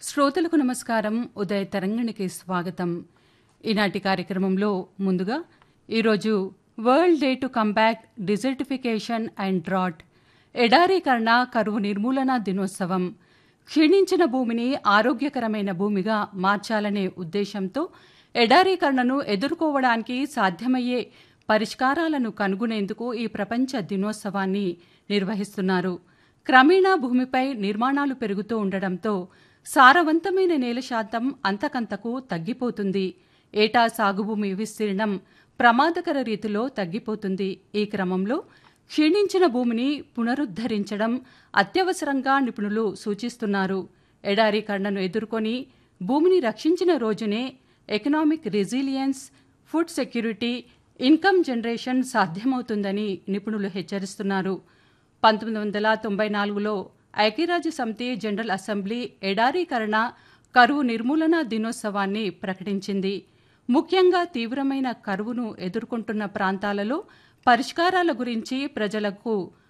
శ్రోతలకు నమస్కారం. ఉదయ తరంగిణికి స్వాగతం. ఈనాటి కార్యక్రమంలో ముందుగా ఈరోజు world day to combat desertification and drought, ఎడారీకరణ కరువు నిర్మూలన దినోత్సవం. క్షీణించిన భూమిని ఆరోగ్యకరమైన భూమిగా మార్చాలనే ఉద్దేశంతో ఎడారీకరణను ఎదుర్కోవడానికి సాధ్యమయ్యే పరిష్కారాలను కనుగొనేందుకు ఈ ప్రపంచ దినోత్సవాన్ని నిర్వహిస్తున్నారు. క్రమేణా భూమిపై నిర్మాణాలు పెరుగుతూ ఉండడంతో సారవంతమైన నేల శాతం అంతకంతకు తగ్గిపోతుంది. ఏటా సాగుభూమి విస్తీర్ణం ప్రమాదకర రీతిలో తగ్గిపోతుంది. ఈ క్రమంలో క్షీణించిన భూమిని పునరుద్ధరించడం అత్యవసరంగా నిపుణులు సూచిస్తున్నారు. ఎడారీకరణను ఎదుర్కొని భూమిని రక్షించిన రోజునే economic resilience, food security, income generation సాధ్యమవుతుందని నిపుణులు హెచ్చరిస్తున్నారు. 1994లో ఐక్యరాజ్య సమితి జనరల్ అసెంబ్లీ ఎడారీకరణ కరువు నిర్మూలన దినోత్సవాన్ని ప్రకటించింది. ముఖ్యంగా తీవ్రమైన కరువును ఎదుర్కొంటున్న ప్రాంతాలలో పరిష్కారాల గురించి ప్రజలకు